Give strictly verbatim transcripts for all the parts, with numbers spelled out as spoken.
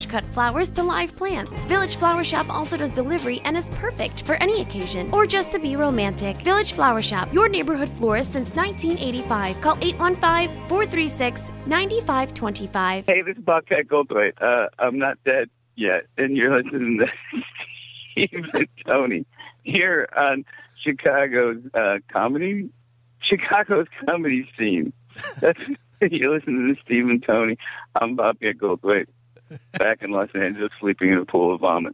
cut flowers to live plants. Village Flower Shop also does delivery and is perfect for any occasion or just to be romantic. Village Flower Shop, your neighborhood florist since nineteen eighty-five. Call eight one five, four three six, nine five two five. Hey, this is Bobcat Goldthwait. Uh, I'm not dead yet, and you're listening to Steve and Tony here on Chicago's uh, comedy, Chicago's comedy scene. That's you're listening to Steve and Tony. I'm Bobcat Goldthwait, back in Los Angeles, sleeping in a pool of vomit.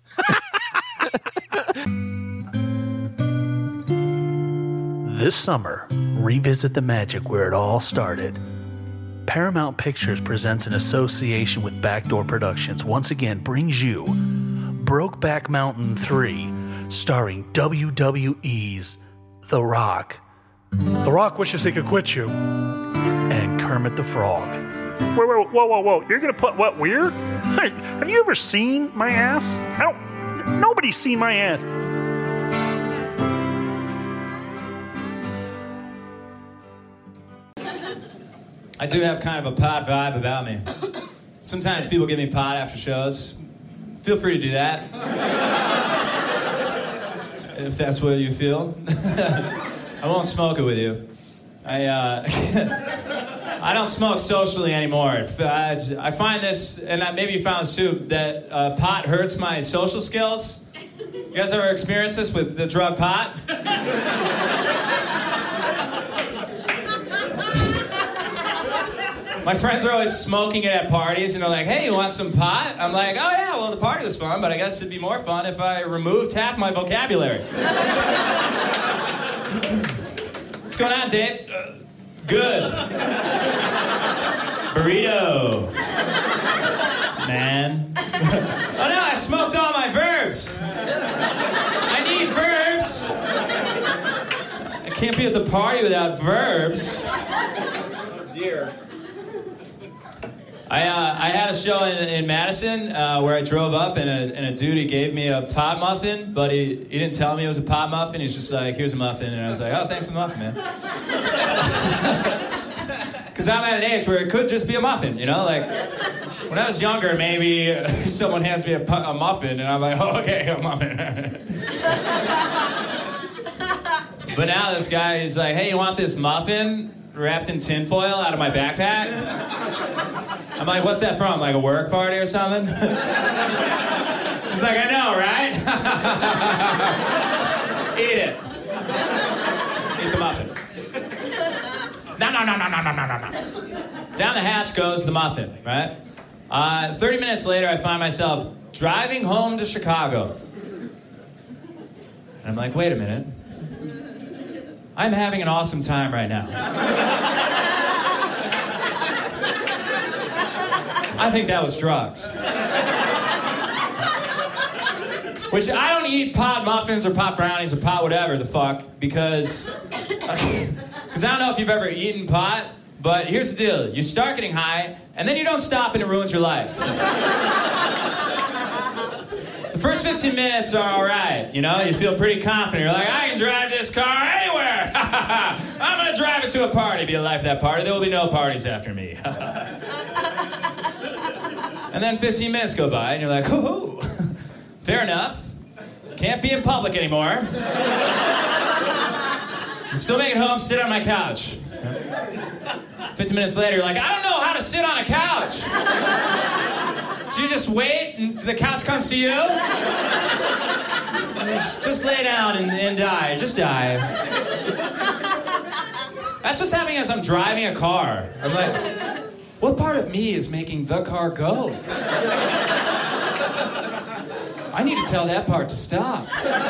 This summer, revisit the magic where it all started. Paramount Pictures presents an association with Backdoor Productions once again brings you Brokeback Mountain three, starring W W E's The Rock. The Rock wishes he could quit you. And Kermit the Frog. Whoa, whoa, whoa, whoa, whoa. You're going to put what weird? Hey, have you ever seen my ass? I don't... Nobody's seen my ass. I do have kind of a pod vibe about me. Sometimes people give me pod after shows. Feel free to do that. If that's what you feel. I won't smoke it with you. I, uh... I don't smoke socially anymore. I, I find this, and maybe you found this too, that uh, pot hurts my social skills. You guys ever experienced this with the drug pot? My friends are always smoking it at parties, and they're like, hey, you want some pot? I'm like, oh yeah, well, the party was fun, but I guess it'd be more fun if I removed half my vocabulary. What's going on, Dave? Uh, good. Burrito. Man. Oh no, I smoked all my verbs. I need verbs. I can't be at the party without verbs. Oh dear. I uh, I had a show in, in Madison uh, where I drove up and a, and a dude, he gave me a pot muffin, but he, he didn't tell me it was a pot muffin. He's just like, here's a muffin. And I was like, oh, thanks for the muffin, man. Because I'm at an age where it could just be a muffin, you know? Like, when I was younger, maybe someone hands me a, pu- a muffin, and I'm like, oh, okay, a muffin. But now this guy is like, hey, you want this muffin wrapped in tinfoil out of my backpack? I'm like, what's that from? Like a work party or something? He's like, I know, right? Eat it. Eat the muffin. No, no, no, no, no, no, no, no, no. Down the hatch goes the muffin, right? Uh, thirty minutes later, I find myself driving home to Chicago. And I'm like, wait a minute. I'm having an awesome time right now. I think that was drugs. Which I don't eat pot muffins or pot brownies or pot whatever the fuck because... Because I don't know if you've ever eaten pot, but here's the deal. You start getting high, and then you don't stop and it ruins your life. The first fifteen minutes are all right, you know? You feel pretty confident. You're like, I can drive this car anywhere. I'm going to drive it to a party. Be the life of that party. There will be no parties after me. And then fifteen minutes go by, and you're like, hoo-hoo. Fair enough. Can't be in public anymore. Still make it home, sit on my couch. fifty minutes later, you're like, I don't know how to sit on a couch. Do you just wait and the couch comes to you? Just, just lay down and, and die. Just die. That's what's happening as I'm driving a car. I'm like, what part of me is making the car go? I need to tell that part to stop.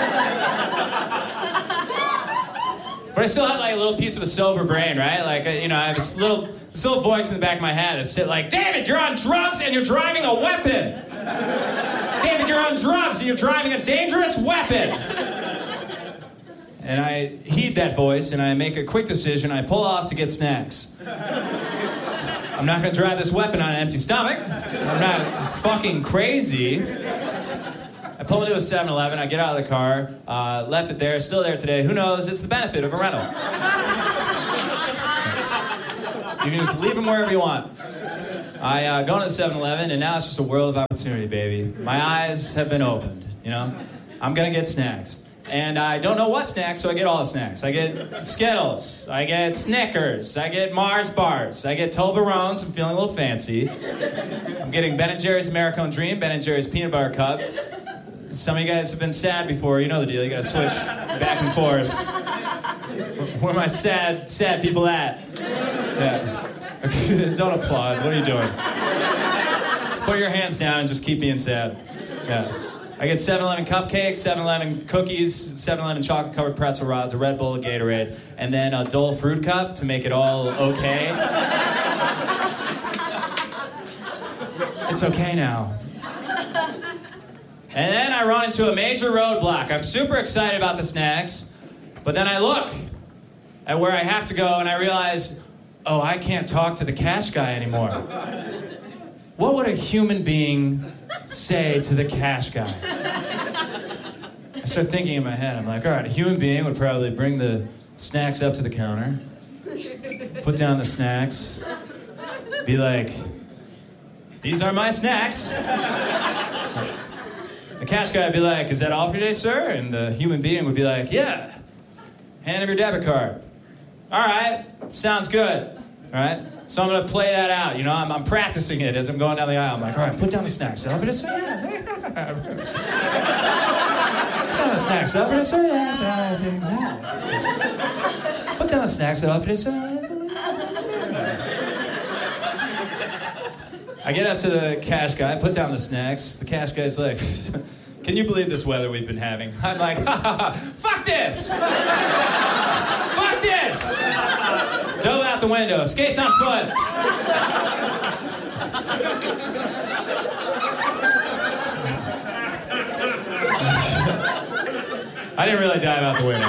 But I still have like a little piece of a sober brain, right? Like, you know, I have this little, this little voice in the back of my head that's like, David, you're on drugs and you're driving a weapon. David, you're on drugs and you're driving a dangerous weapon. And I heed that voice and I make a quick decision. I pull off to get snacks. I'm not going to drive this weapon on an empty stomach. I'm not fucking crazy. I pull into a seven eleven, I get out of the car, uh, left it there, still there today. Who knows? It's the benefit of a rental. You can just leave them wherever you want. I uh, go to the seven eleven, and now it's just a world of opportunity, baby. My eyes have been opened, you know? I'm gonna get snacks. And I don't know what snacks, so I get all the snacks. I get Skittles, I get Snickers, I get Mars bars, I get Toblerones, I'm feeling a little fancy. I'm getting Ben and Jerry's Americone Dream, Ben and Jerry's Peanut Butter Cup. Some of you guys have been sad before, you know the deal, you gotta switch back and forth. Where are my sad, sad people at? Yeah. Don't applaud, what are you doing? Put your hands down and just keep being sad. Yeah. I get seven eleven cupcakes, seven eleven cookies, seven eleven chocolate-covered pretzel rods, a Red Bull, a Gatorade, and then a Dole fruit cup to make it all okay. It's okay now. And then I run into a major roadblock. I'm super excited about the snacks, but then I look at where I have to go and I realize, oh, I can't talk to the cash guy anymore. What would a human being say to the cash guy? I start thinking in my head, I'm like, all right, a human being would probably bring the snacks up to the counter, put down the snacks, be like, these are my snacks. The cash guy would be like, is that all for today, sir? And the human being would be like, yeah, hand him your debit card. All right, sounds good, all right? So I'm going to play that out, you know, I'm, I'm practicing it as I'm going down the aisle. I'm like, all right, put down the snacks. Up it is, yeah. Put down the snacks. Up it is, yeah. Put down the snacks. Up it is, I get up to the cash guy, put down the snacks. The cash guy's like, can you believe this weather we've been having? I'm like, ha ha ha, fuck this! Fuck this! Dove out the window, escaped on foot. I didn't really dive out the window.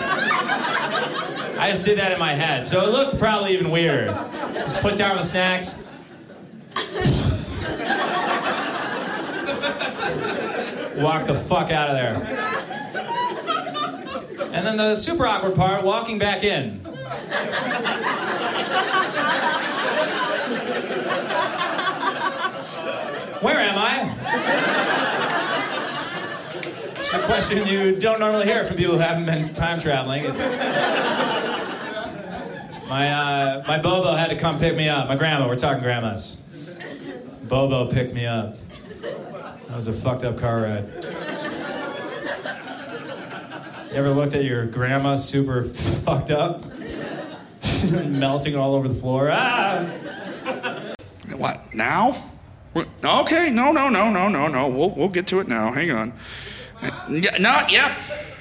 I, I just did that in my head, so it looked probably even weirder. Just put down the snacks. Walk the fuck out of there. And then the super awkward part, walking back in. Where am I? It's a question you don't normally hear from people who haven't been time traveling. It's my uh, my Bobo had to come pick me up. My grandma, we're talking grandmas. Bobo picked me up. That was a fucked up car ride. You ever looked at your grandma super fucked up? Melting all over the floor. Ah! What, now? Okay, no, no, no, no, no, no. We'll, we'll get to it now. Hang on. Yeah, no, yeah.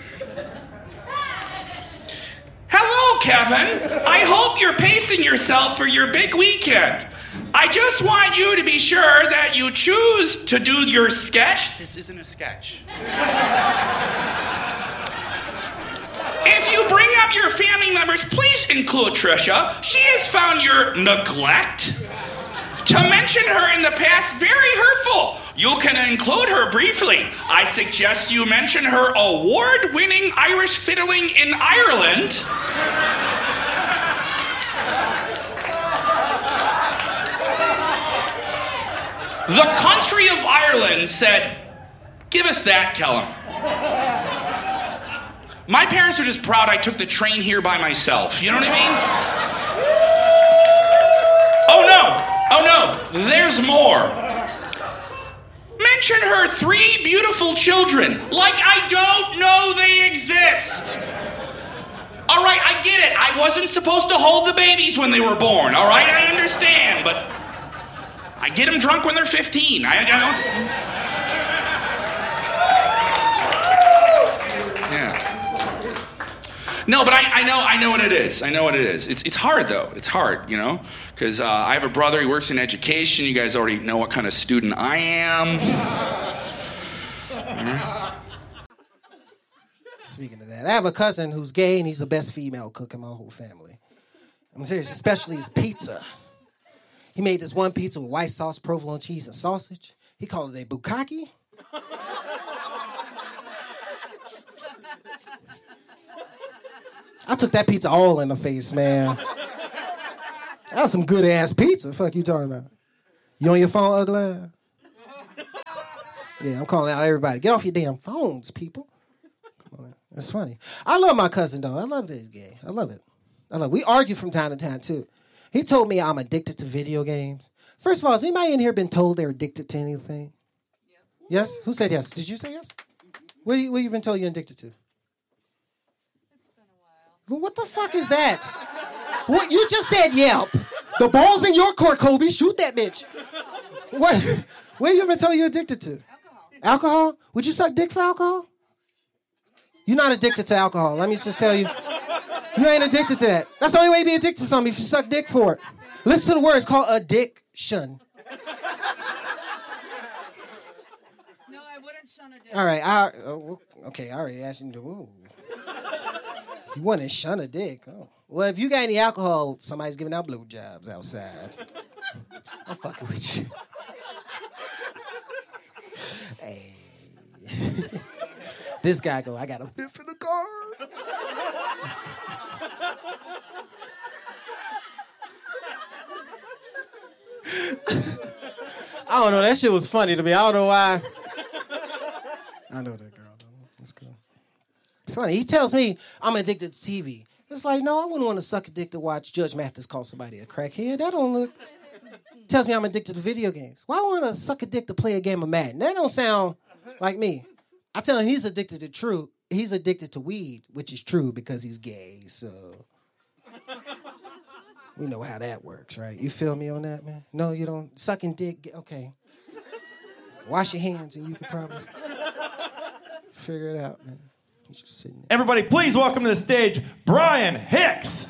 Hello, Kevin. I hope you're pacing yourself for your big weekend. I just want you to be sure that you choose to do your sketch. This isn't a sketch. If you bring up your family members, please include Trisha. She has found your neglect. To mention her in the past, very hurtful. You can include her briefly. I suggest you mention her award-winning Irish fiddling in Ireland. The country of Ireland said, give us that, Kellum. My parents are just proud I took the train here by myself. You know what I mean? Oh no, oh no, there's more. Mention her three beautiful children, like I don't know they exist. All right, I get it. I wasn't supposed to hold the babies when they were born, all right? I understand, but I get them drunk when they're fifteen. I, I don't... Yeah. No, but I, I know I know what it is. I know what it is. It's it's hard, though. It's hard, you know? Because uh, I have a brother, he works in education. You guys already know what kind of student I am. Speaking of that, I have a cousin who's gay, and he's the best female cook in my whole family. I'm serious, especially his pizza. He made this one pizza with white sauce, provolone cheese, and sausage. He called it a bukkake. I took that pizza all in the face, man. That was some good-ass pizza. Fuck you talking about? You on your phone, ugly? Yeah, I'm calling out everybody. Get off your damn phones, people. Come on, that's funny. I love my cousin, though. I love this gay. I love it. I love it. We argue from time to time, too. He told me I'm addicted to video games. First of all, has anybody in here been told they're addicted to anything? Yep. Yes? Who said yes? Did you say yes? What, you, what you been told you're addicted to? It's been a while. What the fuck is that? What? You just said yelp. The ball's in your court, Kobe. Shoot that bitch. What? What have you been told you're addicted to? Alcohol. Alcohol? Would you suck dick for alcohol? You're not addicted to alcohol. Let me just tell you. You ain't addicted to that. That's the only way to be addicted to something if you suck dick for it. Listen to the word. It's called addiction. No, I wouldn't shun a dick. All right. I, oh, okay, I already asked you to. Ooh. You wouldn't shun a dick. Oh. Well, if you got any alcohol, somebody's giving out blowjobs outside. I'm fucking with you. Hey. This guy go, I got a fifth in the car. I don't know. That shit was funny to me. I don't know why. I know that girl, though. That's cool. It's funny. He tells me I'm addicted to T V. It's like, no, I wouldn't want to suck a dick to watch Judge Mathis call somebody a crackhead. That don't look... Tells me I'm addicted to video games. Why would I want to suck a dick to play a game of Madden? That don't sound like me. I tell him he's addicted to true. He's addicted to weed, which is true because he's gay, so... We know how that works, right? You feel me on that, man? No, you don't. Sucking dick, okay. Wash your hands and you can probably figure it out, man. He's just sitting there. Everybody, please welcome to the stage, Brian Hicks.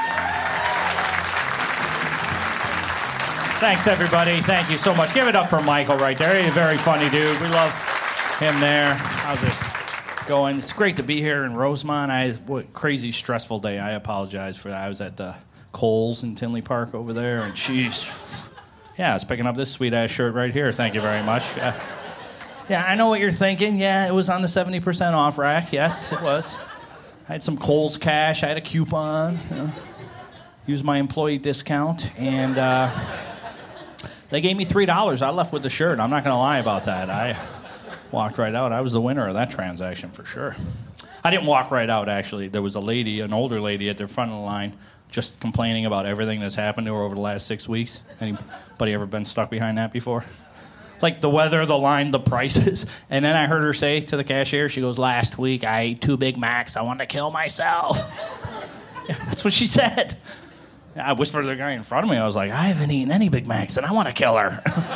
Thanks, everybody. Thank you so much. Give it up for Michael right there. He's a very funny dude. We love him there. How's it going? It's great to be here in Rosemont. I what crazy stressful day. I apologize for that. I was at the Kohl's in Tinley Park over there, and she's, yeah, I was picking up this sweet-ass shirt right here. Thank you very much. Yeah. yeah, I know what you're thinking. Yeah, it was on the seventy percent off rack. Yes, it was. I had some Kohl's cash. I had a coupon. You know, used my employee discount, and uh, they gave me three dollars. I left with the shirt. I'm not going to lie about that. I walked right out. I was the winner of that transaction for sure. I didn't walk right out, actually. There was a lady, an older lady at the front of the line, just complaining about everything that's happened to her over the last six weeks. Anybody ever been stuck behind that before? Like the weather, the line, the prices. And then I heard her say to the cashier, she goes, last week I ate two Big Macs. I want to kill myself. Yeah, that's what she said. I whispered to the guy in front of me. I was like, I haven't eaten any Big Macs, and I want to kill her.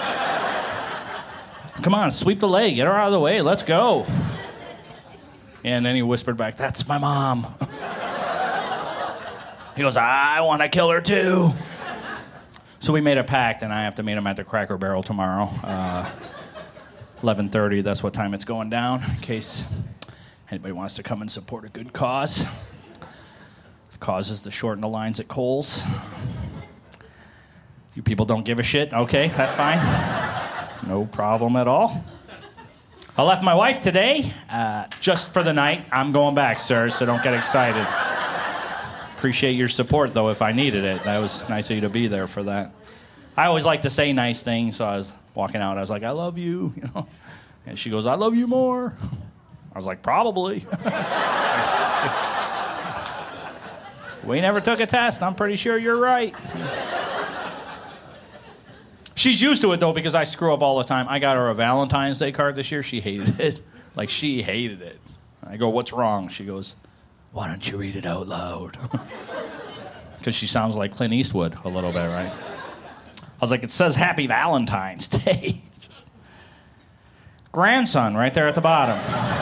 Come on, sweep the leg. Get her out of the way. Let's go. And then he whispered back, that's my mom. He goes, I want to kill her too. So we made a pact, and I have to meet him at the Cracker Barrel tomorrow. Uh, eleven thirty, that's what time it's going down, in case anybody wants to come and support a good cause. The cause is to shorten the lines at Kohl's. You people don't give a shit? Okay, that's fine. No problem at all. I left my wife today, uh, just for the night. I'm going back, sir, so don't get excited. Appreciate your support, though, if I needed it. That was nice of you to be there for that. I always like to say nice things, so I was walking out. I was like, I love you, you know. And she goes, I love you more. I was like, probably. We never took a test. I'm pretty sure you're right. She's used to it, though, because I screw up all the time. I got her a Valentine's Day card this year. She hated it. Like, she hated it. I go, what's wrong? She goes, why don't you read it out loud? Because she sounds like Clint Eastwood a little bit, right? I was like, it says Happy Valentine's Day. Just... Grandson right there at the bottom.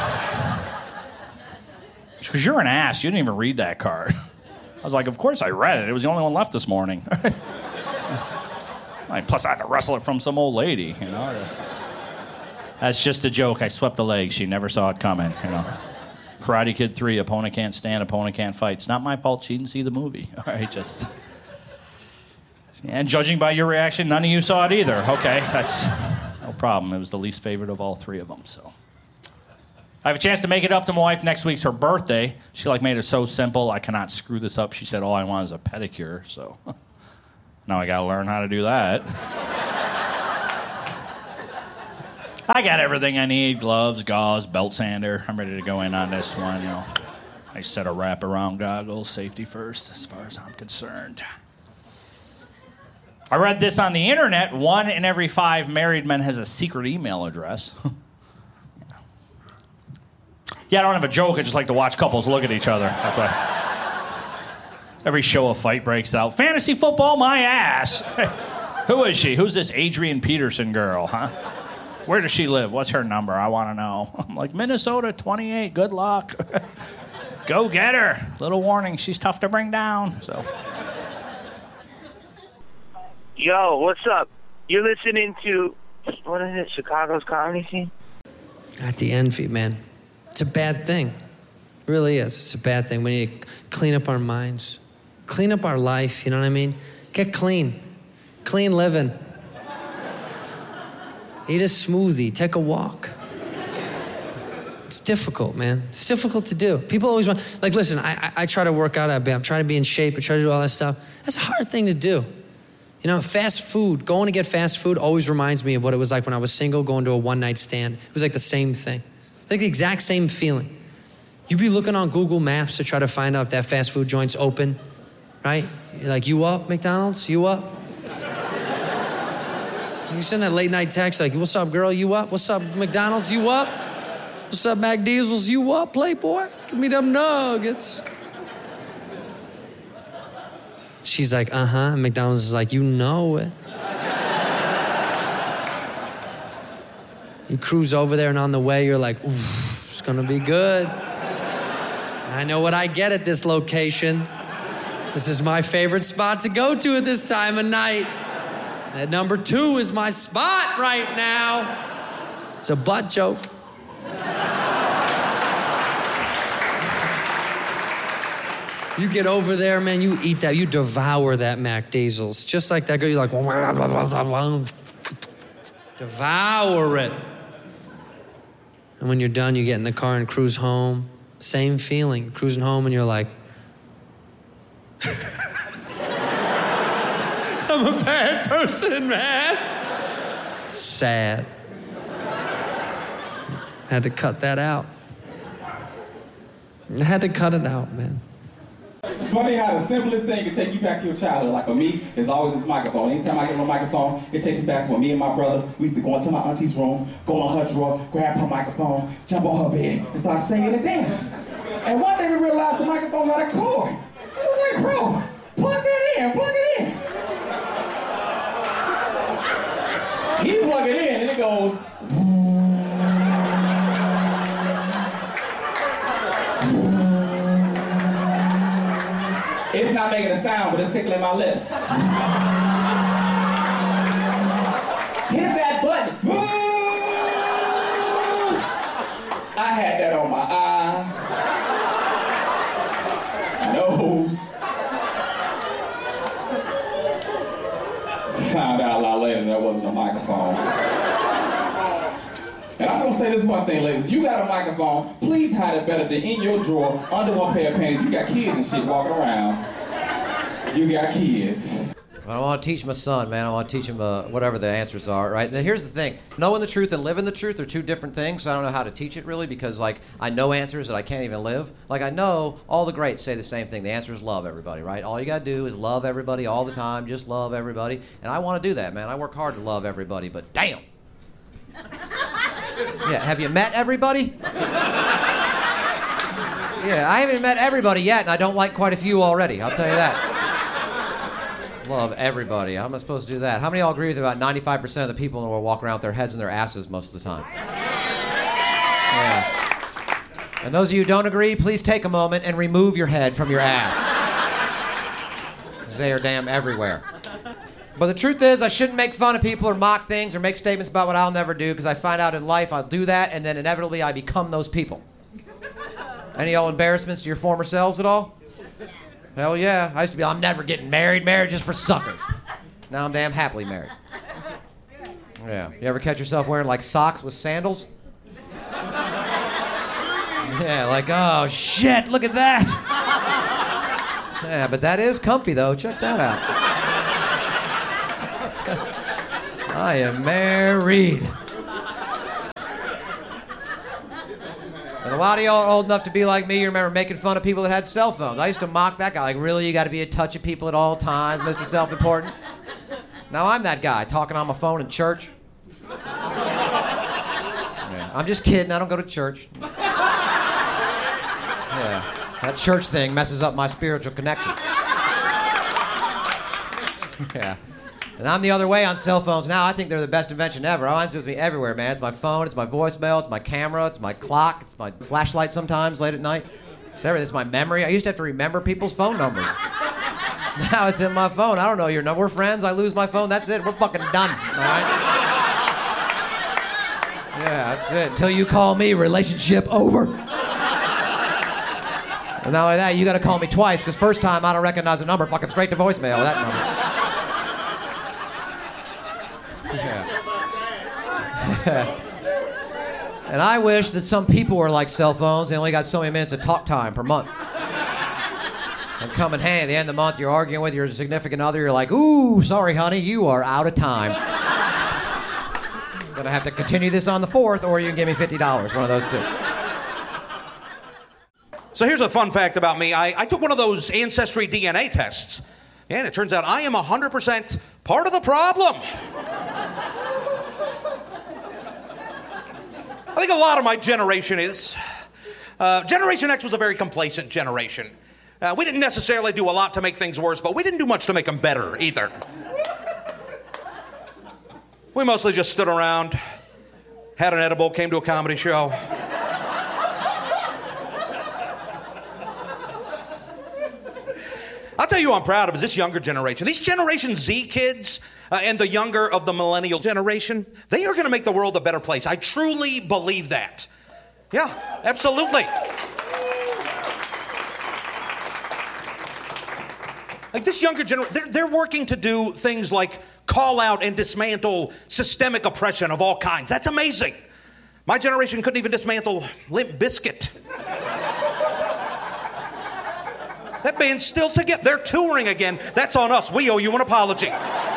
Because you're an ass. You didn't even read that card. I was like, of course I read it. It was the only one left this morning. Plus, I had to wrestle it from some old lady, you know. That's, that's just a joke. I swept the leg. She never saw it coming, you know. Karate Kid three, opponent can't stand, opponent can't fight. It's not my fault she didn't see the movie. All right, just... And judging by your reaction, none of you saw it either. Okay, that's no problem. It was the least favorite of all three of them, so... I have a chance to make it up to my wife next week's her birthday. She, like, made it so simple, I cannot screw this up. She said all I want is a pedicure, so... Now I gotta learn how to do that. I got everything I need. Gloves, gauze, belt sander. I'm ready to go in on this one, you know. Nice set of wraparound goggles. Safety first, as far as I'm concerned. I read this on the internet. One in every five married men has a secret email address. Yeah, I don't have a joke. I just like to watch couples look at each other. That's why. Every show a fight breaks out. Fantasy football, my ass. Who is she? Who's this Adrian Peterson girl, huh? Where does she live? What's her number? I want to know. I'm like, Minnesota, twenty-eight. Good luck. Go get her. Little warning, she's tough to bring down. So. Yo, what's up? You're listening to, what is it, Chicago's comedy scene? At the envy, man. It's a bad thing. It really is. It's a bad thing. We need to clean up our minds. Clean up our life, you know what I mean? Get clean. Clean living. Eat a smoothie. Take a walk. It's difficult, man. It's difficult to do. People always want, like, listen, I, I, I try to work out. I'm trying to be in shape. I try to do all that stuff. That's a hard thing to do. You know, fast food, going to get fast food always reminds me of what it was like when I was single, going to a one-night stand. It was like the same thing. Like the exact same feeling. You'd be looking on Google Maps to try to find out if that fast food joint's open, right? You're like, you up, McDonald's? You up? You send that late night text like, what's up, girl? You up? What's up, McDonald's? You up? What's up, Mac Diesels? You up, Playboy? Give me them nuggets. She's like, uh-huh. And McDonald's is like, you know it. You cruise over there, and on the way, you're like, ooh, it's gonna be good. I know what I get at this location. This is my favorite spot to go to at this time of night. That number two is my spot right now. It's a butt joke. You get over there, man, you eat that, you devour that Mac Diesels. Just like that girl, you're like, devour it. And when you're done, you get in the car and cruise home. Same feeling, cruising home and you're like, I'm a bad person, man. Sad. Had to cut that out. I had to cut it out, man. It's funny how the simplest thing can take you back to your childhood. Like for me, it's always this microphone. Anytime I get my microphone, it takes me back to when me and my brother, we used to go into my auntie's room, go on her drawer, grab her microphone, jump on her bed, and start singing and dancing. And one day we realized the microphone had a cord. It was like, bro, plug that in, plug it in. He plug it in and it goes, it's not making a sound, but it's tickling my lips. Hit that button. I had that on my eye, nose. Found out a lot later that wasn't a microphone. And I'm gonna say this one thing, ladies. You got a microphone, please hide it better than in your drawer, under one pair of panties. You got kids and shit walking around. You got kids. I want to teach my son, man. I want to teach him uh, whatever the answers are, right? Now, here's the thing. Knowing the truth and living the truth are two different things, so I don't know how to teach it, really, because, like, I know answers that I can't even live. Like, I know all the greats say the same thing. The answer is love everybody, right? All you got to do is love everybody all the time. Just love everybody. And I want to do that, man. I work hard to love everybody, but damn. Yeah, have you met everybody? Yeah, I haven't met everybody yet, and I don't like quite a few already. I'll tell you that. Love everybody. How am I supposed to do that? How many of y'all agree with about ninety-five percent of the people in the world walk around with their heads in their asses most of the time? Yeah. And those of you who don't agree, please take a moment and remove your head from your ass. Because they are damn everywhere. But the truth is, I shouldn't make fun of people or mock things or make statements about what I'll never do, because I find out in life I'll do that, and then inevitably I become those people. Any of y'all embarrassments to your former selves at all? Hell yeah. I used to be, I'm never getting married. Marriage is for suckers. Now I'm damn happily married. Yeah. You ever catch yourself wearing, like, socks with sandals? Yeah, like, oh, shit, look at that. Yeah, but that is comfy, though. Check that out. I am married. And a lot of y'all are old enough to be like me. You remember making fun of people that had cell phones. I used to mock that guy. Like, really, you got to be in touch with people at all times, Mister Self-Important? Now I'm that guy, talking on my phone in church. Yeah, I'm just kidding. I don't go to church. Yeah, that church thing messes up my spiritual connection. Yeah. And I'm the other way on cell phones now. I think they're the best invention ever. Mine's with me everywhere, man. It's my phone, it's my voicemail, it's my camera, it's my clock, it's my flashlight sometimes late at night. It's everything. It's my memory. I used to have to remember people's phone numbers. Now it's in my phone. I don't know your number. We're friends. I lose my phone. That's it. We're fucking done. All right? Yeah, that's it. Until you call me, relationship over. And not only that, you got to call me twice, because first time I don't recognize the number. Fucking straight to voicemail with that number. Yeah. And I wish that some people were like cell phones. They only got so many minutes of talk time per month. And come in handy. At the end of the month, you're arguing with your significant other. You're like, ooh, sorry, honey, you are out of time. Gonna have to continue this on the fourth, or you can give me fifty dollars. One of those two. So here's a fun fact about me. I, I took one of those Ancestry D N A tests. And it turns out I am one hundred percent part of the problem. I think a lot of my generation is. Uh, Generation X was a very complacent generation. Uh, we didn't necessarily do a lot to make things worse, but we didn't do much to make them better either. We mostly just stood around, had an edible, came to a comedy show. I'll tell you who I'm proud of is this younger generation. These Generation Z kids uh, and the younger of the millennial generation, they are going to make the world a better place. I truly believe that. Yeah, absolutely. Like this younger generation, they're, they're working to do things like call out and dismantle systemic oppression of all kinds. That's amazing. My generation couldn't even dismantle Limp Bizkit. That band's still together. They're touring again. That's on us. We owe you an apology.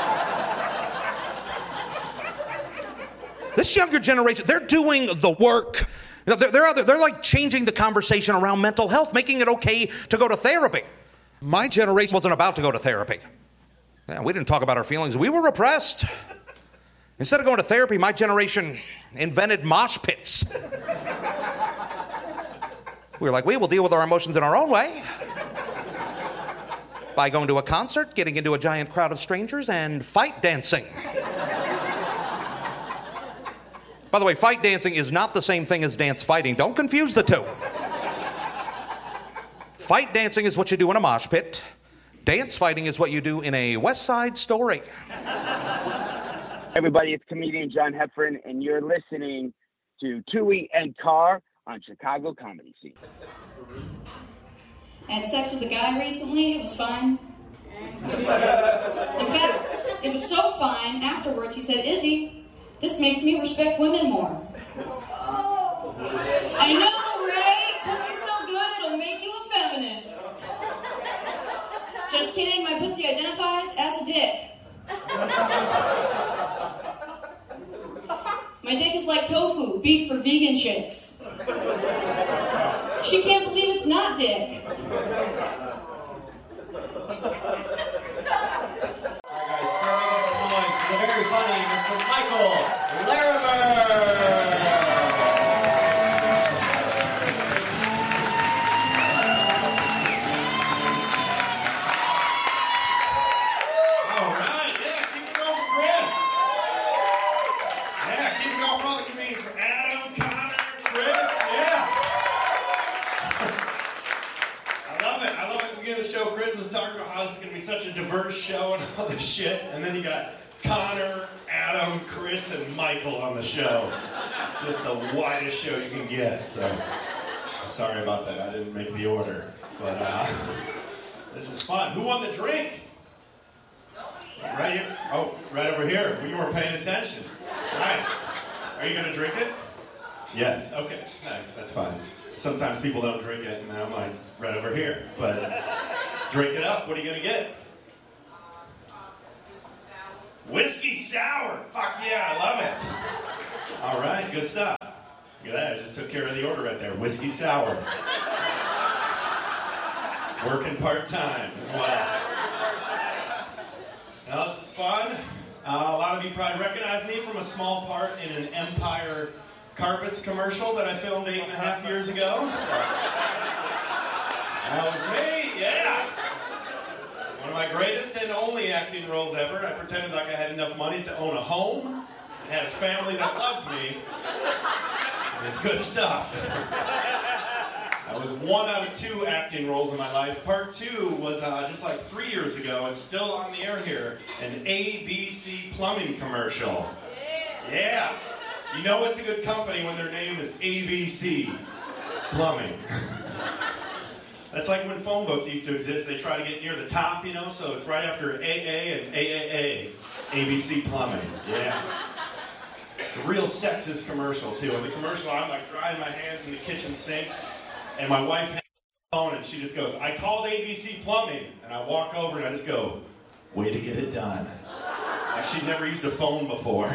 This younger generation, they're doing the work. You know, they're, they're, other, they're like changing the conversation around mental health, making it okay to go to therapy. My generation wasn't about to go to therapy. Yeah, we didn't talk about our feelings. We were repressed. Instead of going to therapy, my generation invented mosh pits. We were like, we will deal with our emotions in our own way. By going to a concert, getting into a giant crowd of strangers, and fight dancing. By the way, fight dancing is not the same thing as dance fighting. Don't confuse the two. Fight dancing is what you do in a mosh pit. Dance fighting is what you do in a West Side Story. Everybody, it's comedian John Heffron, and you're listening to Tui and Carr on Chicago Comedy Scene. I had sex with a guy recently. It was fine. In fact, it was so fine, afterwards he said, Izzy, this makes me respect women more. Oh. I know, right? Pussy's so good, it'll make you a feminist. Just kidding, my pussy identifies as a dick. My dick is like tofu, beef for vegan chicks. She can't believe it's not dick. All right, guys, starting at the noise to the very funny Mister Michael Larimer. All right, yeah, keep it going for Chris. Yeah, keep it going for all the comedians for Adam, Connor, Chris, yeah. I love it. I love it. At the beginning of the show, Chris was talking about how this is going to be such a diverse show and all this shit. And then you got Connor, Adam, Chris, and Michael on the show. Just the widest show you can get. So, sorry about that. I didn't make the order. But uh, this is fun. Who won the drink? Right here. Oh, right over here. You weren't paying attention. Nice. Are you going to drink it? Yes. Okay. Nice. That's fine. Sometimes people don't drink it, and I'm like, right over here. But drink it up. What are you going to get? Whiskey sour. Fuck yeah, I love it. All right, good stuff. Look at that, I just took care of the order right there. Whiskey sour. Working part-time as well. Now this is fun. Uh, a lot of you probably recognize me from a small part in an Empire Carpets commercial that I filmed eight and a half years ago. So, that was me, yeah. One of my greatest and only acting roles ever. I pretended like I had enough money to own a home and had a family that loved me. It's good stuff. That was one out of two acting roles in my life. Part two was uh, just like three years ago. It's still on the air here. An A B C plumbing commercial. Yeah. You know it's a good company when their name is A B C Plumbing. That's like when phone books used to exist. They try to get near the top, you know, so it's right after A A and A A A. A B C Plumbing. Yeah. It's a real sexist commercial, too. In the commercial, I'm like drying my hands in the kitchen sink. And my wife hands the phone and she just goes, I called A B C Plumbing. And I walk over and I just go, way to get it done. Like she'd never used a phone before.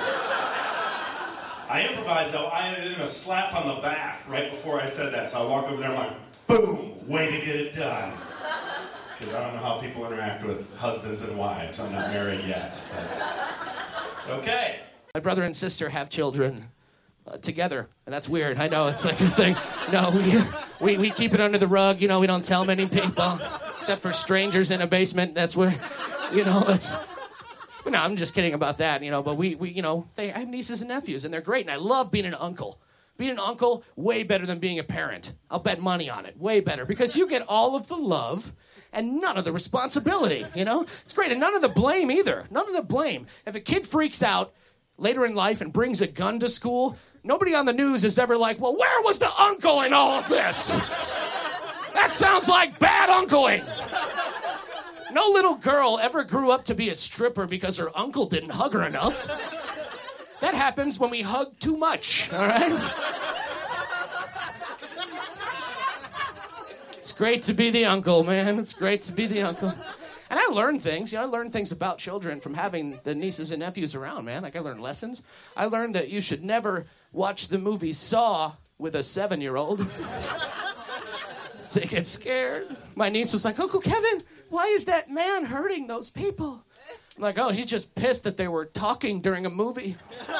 I improvised though, I added in a slap on the back right before I said that. So I walk over there and I'm like, boom, way to get it done. Because I don't know how people interact with husbands and wives. I'm not married yet. But it's okay. My brother and sister have children. Uh, together, and that's weird. I know, it's like a thing. No, we, we we keep it under the rug. You know, we don't tell many people, except for strangers in a basement. That's where, you know, it's. But no, I'm just kidding about that. You know, but we we you know, they I have nieces and nephews, and they're great, and I love being an uncle. Being an uncle, way better than being a parent. I'll bet money on it. Way better, because you get all of the love and none of the responsibility. You know, it's great, and none of the blame either. None of the blame. If a kid freaks out later in life and brings a gun to school, nobody on the news is ever like, well, where was the uncle in all of this? That sounds like bad uncling. No little girl ever grew up to be a stripper because her uncle didn't hug her enough. That happens when we hug too much, all right? It's great to be the uncle, man. It's great to be the uncle. And I learned things. You know, I learned things about children from having the nieces and nephews around, man. Like, I learned lessons. I learned that you should never watch the movie Saw with a seven-year-old. They get scared. My niece was like, Uncle Kevin, why is that man hurting those people? I'm like, oh, he's just pissed that they were talking during a movie. Am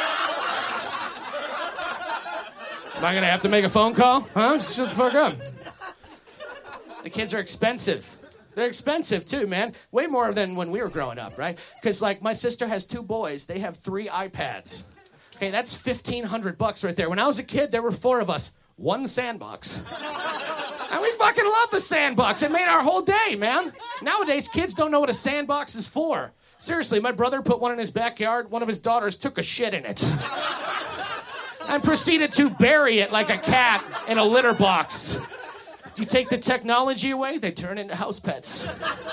I going to have to make a phone call? Huh? Shut the fuck up. The kids are expensive. They're expensive, too, man. Way more than when we were growing up, right? Because, like, my sister has two boys. They have three iPads. Okay, that's fifteen hundred bucks right there. When I was a kid, there were four of us. One sandbox. And we fucking love the sandbox. It made our whole day, man. Nowadays, kids don't know what a sandbox is for. Seriously, my brother put one in his backyard. One of his daughters took a shit in it. And proceeded to bury it like a cat in a litter box. You take the technology away, they turn into house pets.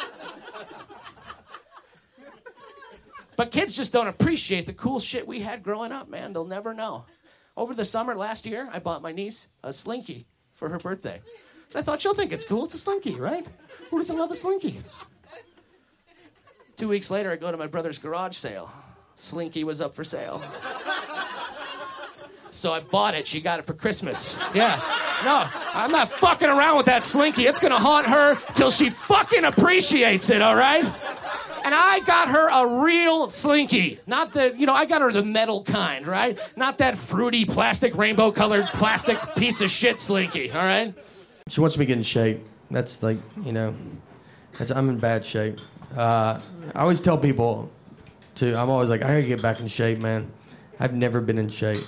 But kids just don't appreciate the cool shit we had growing up, man. They'll never know. Over the summer last year, I bought my niece a Slinky for her birthday. So I thought she'll think it's cool. It's a Slinky, right? Who doesn't love a Slinky? Two weeks later, I go to my brother's garage sale. Slinky was up for sale. So I bought it. She got it for Christmas. Yeah. No, I'm not fucking around with that Slinky. It's going to haunt her till she fucking appreciates it, all right? And I got her a real Slinky. Not the, you know, I got her the metal kind, right? Not that fruity plastic, rainbow-colored plastic piece of shit Slinky, all right? She wants me to get in shape. That's like, you know, that's, I'm in bad shape. Uh, I always tell people to, I'm always like, I gotta get back in shape, man. I've never been in shape.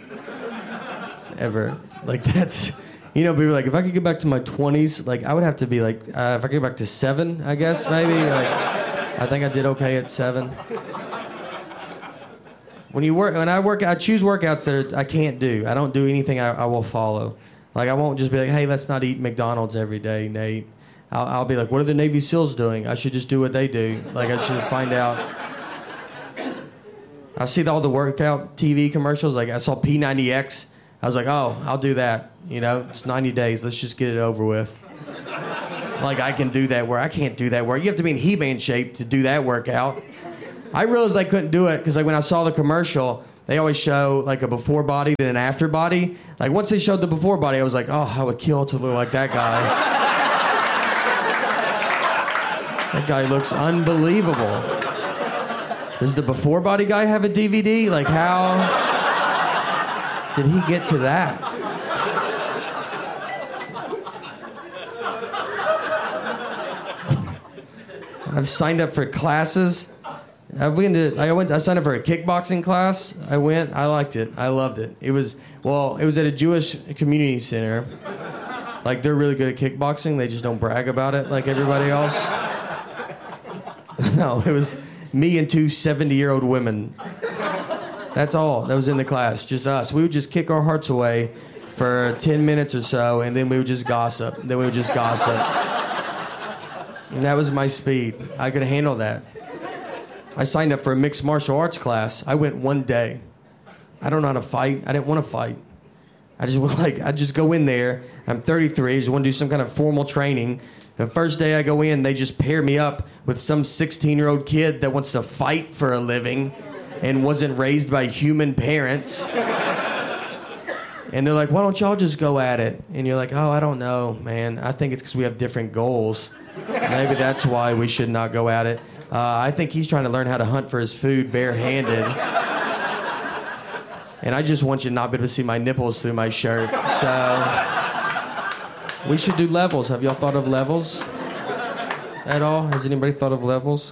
Ever. Like, that's, you know, people are like, if I could get back to my twenties, like, I would have to be like, uh, if I could get back to seven, I guess, maybe. Like, I think I did okay at seven. When you work, when I work, I choose workouts that I can't do. I don't do anything I, I will follow. Like, I won't just be like, hey, let's not eat McDonald's every day, Nate. I'll, I'll be like, what are the Navy SEALs doing? I should just do what they do. Like, I should find out. I see all the workout T V commercials. Like, I saw P ninety X. I was like, oh, I'll do that. You know, it's ninety days. Let's just get it over with. Like, I can do that where I can't do that where you have to be in He-Man shape to do that workout. I realized I couldn't do it because, like, when I saw the commercial, they always show like a before body then an after body. Like once they showed the before body, I was like, oh, I would kill to look like that guy. That guy looks unbelievable. Does the before body guy have a D V D? Like how did he get to that? I've signed up for classes. I went to, I went. I signed up for a kickboxing class. I went. I liked it. I loved it. It was well. It was at a Jewish community center. Like they're really good at kickboxing. They just don't brag about it like everybody else. No, it was me and two seventy-year-old women. That's all that was in the class. Just us. We would just kick our hearts away for ten minutes or so, and then we would just gossip. Then we would just gossip. And that was my speed. I could handle that. I signed up for a mixed martial arts class. I went one day. I don't know how to fight. I didn't want to fight. I just like I just go in there. I'm thirty-three. I just want to do some kind of formal training. The first day I go in, they just pair me up with some sixteen-year-old kid that wants to fight for a living and wasn't raised by human parents. And they're like, why don't y'all just go at it? And you're like, oh, I don't know, man. I think it's because we have different goals. Maybe that's why we should not go at it. Uh, I think he's trying to learn how to hunt for his food barehanded. And I just want you to not be able to see my nipples through my shirt. So we should do levels. Have y'all thought of levels at all? Has anybody thought of levels?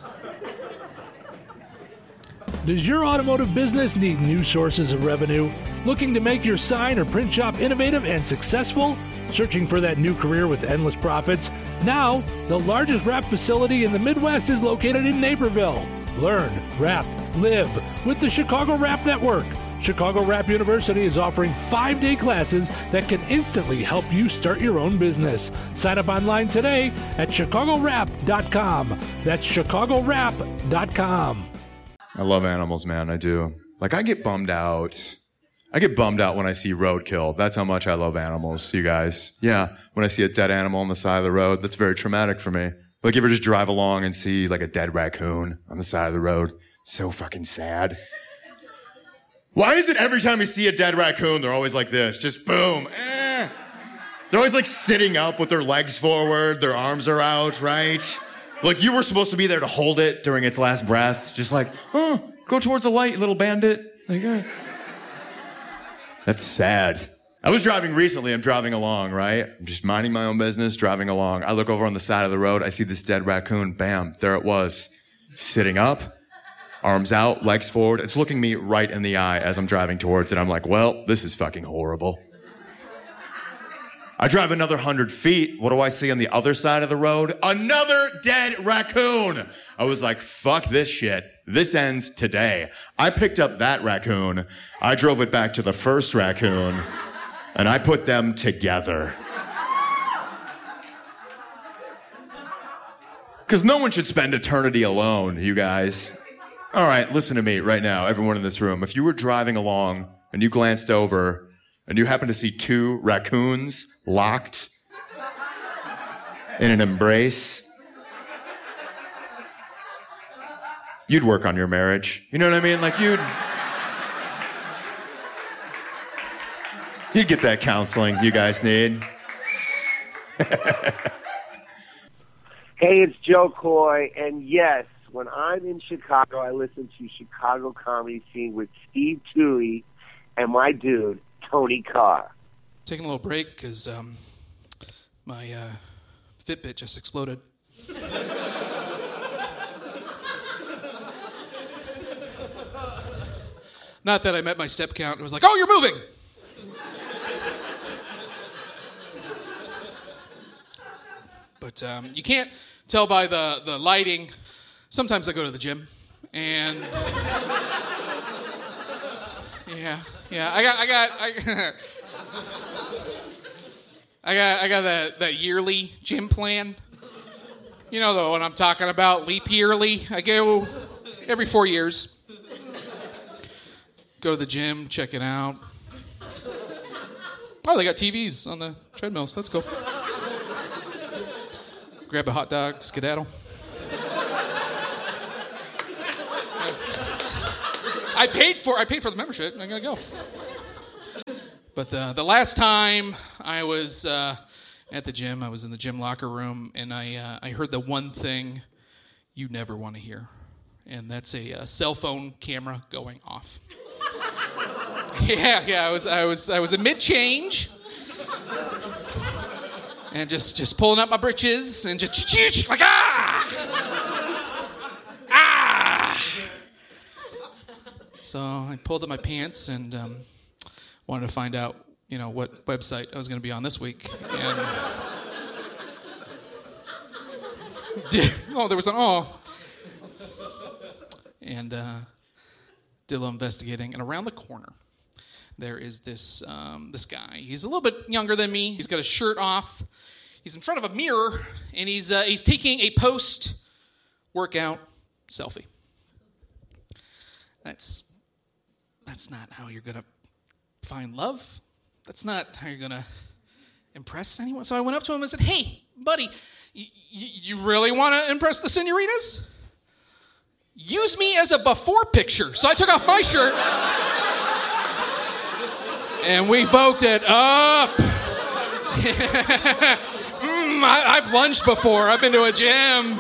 Does your automotive business need new sources of revenue? Looking to make your sign or print shop innovative and successful? Searching for that new career with endless profits? Now, the largest wrap facility in the Midwest is located in Naperville. Learn, wrap, live with the Chicago Wrap Network. Chicago Wrap University is offering five-day classes that can instantly help you start your own business. Sign up online today at chicago wrap dot com. That's chicago wrap dot com. I love animals, man. I do. Like, I get bummed out. I get bummed out when I see roadkill. That's how much I love animals, you guys. Yeah, when I see a dead animal on the side of the road, that's very traumatic for me. Like, you ever just drive along and see, like, a dead raccoon on the side of the road? So fucking sad. Why is it every time you see a dead raccoon, they're always like this? Just boom. Eh. They're always, like, sitting up with their legs forward, their arms are out, right? Like, you were supposed to be there to hold it during its last breath. Just like, oh, go towards the light, little bandit. Like, eh. That's sad. I was driving recently. I'm driving along, right? I'm just minding my own business, driving along. I look over on the side of the road. I see this dead raccoon. Bam, there it was. Sitting up, arms out, legs forward. It's looking me right in the eye as I'm driving towards it. I'm like, well, this is fucking horrible. I drive another hundred feet. What do I see on the other side of the road? Another dead raccoon. I was like, fuck this shit. This ends today. I picked up that raccoon. I drove it back to the first raccoon, and I put them together. Because no one should spend eternity alone, you guys. All right, listen to me right now, everyone in this room. If you were driving along and you glanced over and you happened to see two raccoons locked in an embrace, you'd work on your marriage. You know what I mean? Like, you'd... You'd get that counseling you guys need. Hey, it's Joe Coy, and yes, when I'm in Chicago, I listen to Chicago Comedy Scene with Steve Toohey and my dude, Tony Carr. Taking a little break because um, my uh, Fitbit just exploded. Not that I met my step count. It was like, oh, you're moving. But um, you can't tell by the, the lighting. Sometimes I go to the gym, and yeah, yeah, I got, I got, I, I got, I got that, that yearly gym plan. You know the one I'm talking about, leap yearly. I go every four years. Go to the gym, check it out. Oh, they got T Vs on the treadmills. That's cool. Grab a hot dog, skedaddle. I paid for I paid for the membership. I gotta go. But the the last time I was uh, at the gym, I was in the gym locker room, and I uh, I heard the one thing you never want to hear, and that's a, a cell phone camera going off. yeah, yeah. I was I was I was in mid change, and just just pulling up my britches and just like ah ah. So I pulled up my pants and um, wanted to find out, you know, what website I was going to be on this week. And did, oh, there was an oh. And uh, did a little investigating, and around the corner there is this um, this guy. He's a little bit younger than me. He's got his shirt off. He's in front of a mirror, and he's uh, he's taking a post-workout selfie. That's that's not how you're gonna find love. That's not how you're gonna impress anyone. So I went up to him and said, "Hey, buddy, y- y- you really want to impress the senoritas? Use me as a before picture." So I took off my shirt, and we voted up. mm, I, I've lunged before. I've been to a gym.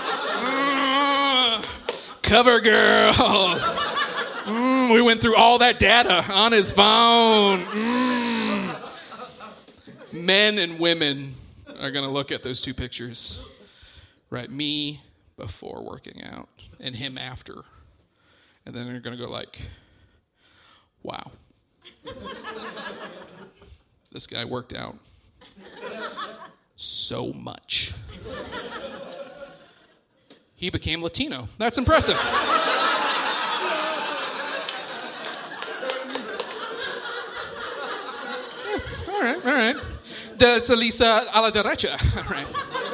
Mm, cover girl. Mm, we went through all that data on his phone. Mm. Men and women are going to look at those two pictures. Right, me before working out and him after. And then they're going to go like, wow. This guy worked out so much. He became Latino. That's impressive. All right, all right. De Salisa a la derecha. All right.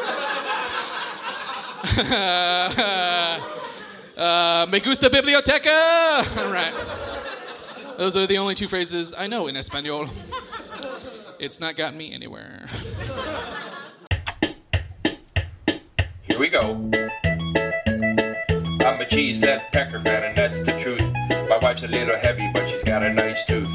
uh, me gusta biblioteca. All right. Those are the only two phrases I know in Espanol. It's not gotten me anywhere. Here we go. I'm a cheese set pecker fan, and that's the truth. My wife's a little heavy, but she's got a nice tooth.